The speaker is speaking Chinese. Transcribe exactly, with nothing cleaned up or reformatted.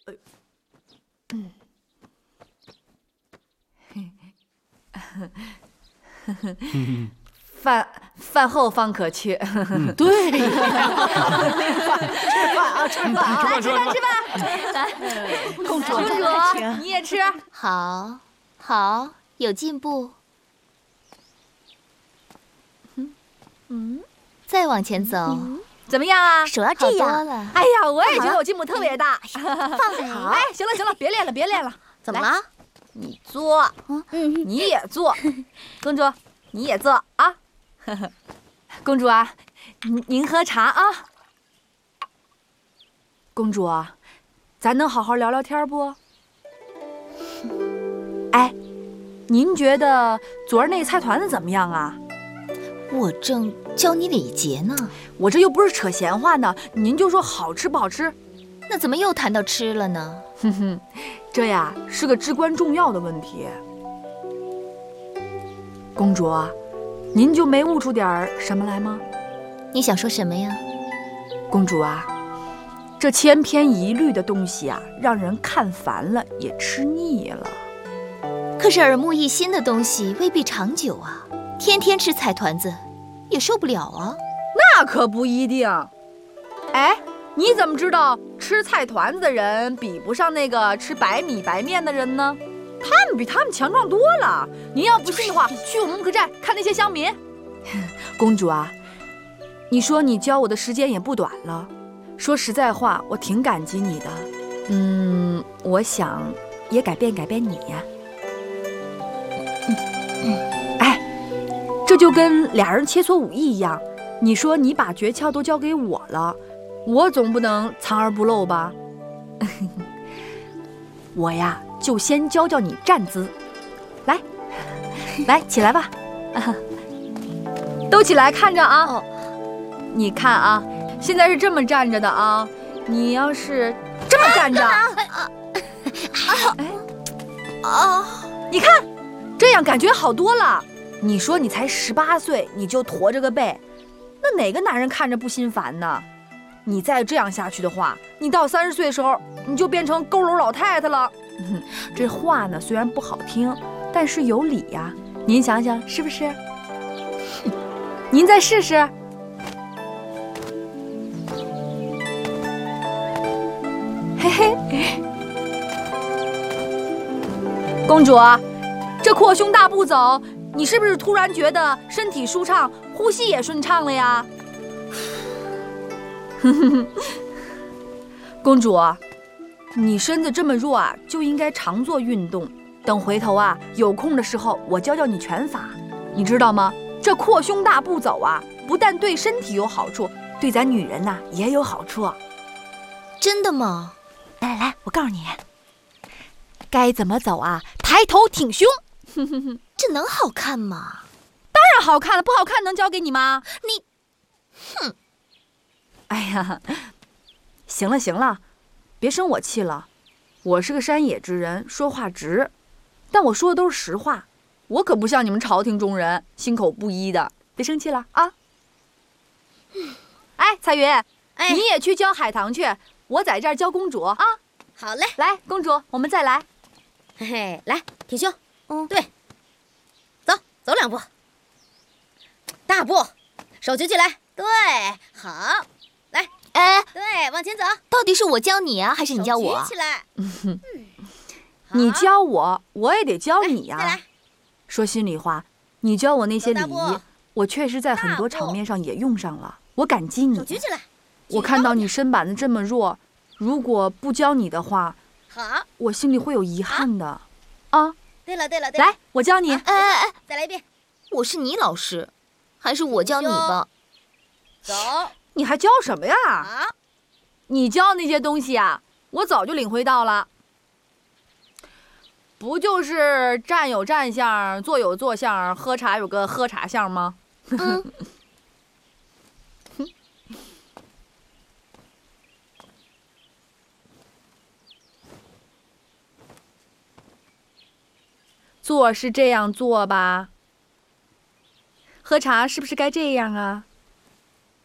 嗯， 饭饭后方可去。 嗯，对， 吃饭啊，吃饭啊， 来吃饭吃饭。来， 公主， 公主你也吃。 好，好，有进步。嗯嗯，再往前走。嗯怎么样啊？ 手要这样了。 哎呀，我也觉得我进步特别大。 放好。 哎，行了行了，别练了别练了。 怎么了？ 你坐，嗯，你也坐，公主你也坐啊。公主啊，您您喝茶啊。公主啊，咱能好好聊聊天不？哎，您觉得昨儿那菜团子怎么样啊？ 我正教你礼节呢。 我这又不是扯闲话呢，您就说好吃不好吃？ 那怎么又谈到吃了呢？ 哼哼，这呀是个至关重要的问题。公主，您就没悟出点什么来吗？ 你想说什么呀？ 公主啊，这千篇一律的东西啊，让人看烦了，也吃腻了。 可是耳目一新的东西未必长久啊，天天吃菜团子也受不了啊。 那可不一定。哎，你怎么知道吃菜团子的人比不上那个吃白米白面的人呢？他们比他们强壮多了。您要不信的话，去我们木克寨看那些乡民。公主啊，你说你教我的时间也不短了，说实在话，我挺感激你的。嗯，我想也改变改变你呀。嗯嗯，哎，这就跟俩人切磋武艺一样。你说你把诀窍都交给我了，我总不能藏而不露吧？我呀，就先教教你站姿。来，来，起来吧，都起来，看着啊。哦，你看啊，现在是这么站着的啊，你要是这么站着，哎，啊，你看，这样感觉好多了。你说你才十八岁，你就驼着个背。那哪个男人看着不心烦呢？你再这样下去的话，你到三十岁的时候，你就变成佝偻老太太了。嗯、这话呢虽然不好听，但是有理呀。您想想是不是？您再试试。嘿嘿，公主，这阔胸大步走，你是不是突然觉得身体舒畅？呼吸也顺畅了呀，公主，你身子这么弱啊，就应该常做运动。等回头啊，有空的时候我教教你拳法，你知道吗？这阔胸大步走啊，不但对身体有好处，对咱女人呐、啊、也有好处。 真的吗？ 来来来，我告诉你，该怎么走啊？抬头挺胸。 这能好看吗？ 当然好看了，不好看能教给你吗？ 你，哼！ 哎呀，行了行了，别生我气了。我是个山野之人，说话直，但我说的都是实话。我可不像你们朝廷中人，心口不一的。别生气了啊！哎，彩云，哎，你也去教海棠去，我在这儿教公主啊。 好嘞， 来，公主，我们再来。 嘿嘿，来，挺胸。嗯，对，走，走两步。大步，手举起来，对，好，来， 哎， 对，往前走。 到底是我教你啊，还是你教我？ 举起来。 嗯，你教我，我也得教你呀、 啊。再来。 说心里话，你教我那些礼仪，我确实在很多场面上也用上了，我感激你。 手举起来。 我看到你身板子这么弱，如果不教你的话， 好， 我心里会有遗憾的。啊， 对了对了对了， 来，我教你。 哎哎哎， 再来一遍。 我是你老师。还是我教你吧。 走， 你还教什么呀？ 好， 你教那些东西啊，我早就领会到了。不就是站有站相，坐有坐相，喝茶有个喝茶相吗？ 嗯。 做是这样做吧。喝茶是不是该这样啊？